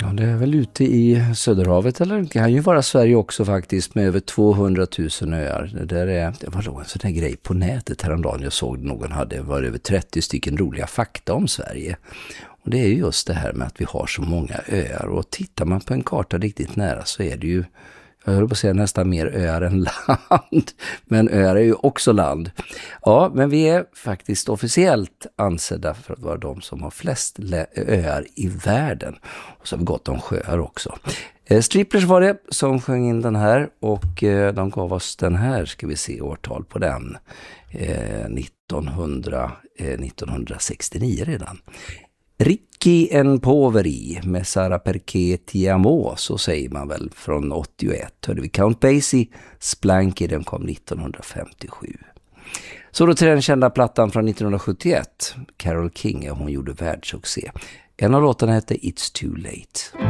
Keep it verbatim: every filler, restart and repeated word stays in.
Ja, det är väl ute i Söderhavet, eller det kan ju vara Sverige också faktiskt, med över tvåhundratusen öar. Det där är, det var en sån här grej på nätet häromdagen, jag såg någon hade var över trettio stycken roliga fakta om Sverige. Och det är ju just det här med att vi har så många öar, och tittar man på en karta riktigt nära så är det ju, jag höll på att säga nästan mer öar än land, men öar är ju också land. Ja, men vi är faktiskt officiellt ansedda för att vara de som har flest öar i världen. Och så har vi gott om sjöar också. Eh, Strippers var det som sjöng in den här, och eh, de gav oss den här, ska vi se årtal på den, eh, nittonhundra, eh, nittonhundrasextionio redan. Ricci en poveri med Sara Perché ti amo, så säger man väl, från åttioett. Hörde vi Count Basie, Splanky, den kom nittonhundrafemtiosju. Så då till den kända plattan från nittonhundrasjuttioett, Carole King, hon gjorde världssuccé. En av låtarna hette It's Too Late.